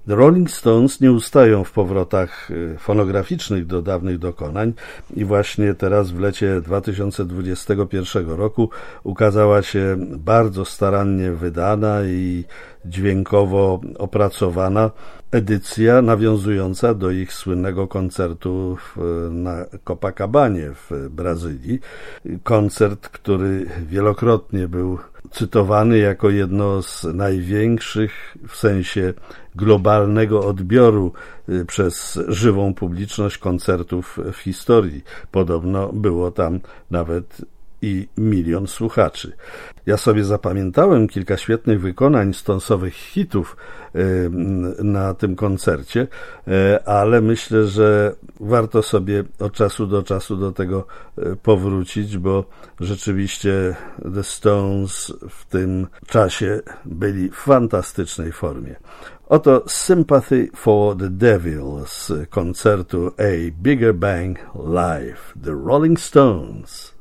The Rolling Stones nie ustają w powrotach fonograficznych do dawnych dokonań i właśnie teraz w lecie 2021 roku ukazała się bardzo starannie wydana i dźwiękowo opracowana edycja nawiązująca do ich słynnego koncertu na Copacabanie w Brazylii. Koncert, który wielokrotnie był cytowany jako jedno z największych w sensie globalnego odbioru przez żywą publiczność koncertów w historii. Podobno było tam nawet i 1 milion słuchaczy. Ja sobie zapamiętałem kilka świetnych wykonań Stonesowych hitów na tym koncercie, ale myślę, że warto sobie od czasu do czasu do tego powrócić, bo rzeczywiście The Stones w tym czasie byli w fantastycznej formie. Oto Sympathy for the Devil z koncertu A Bigger Bang Live, The Rolling Stones.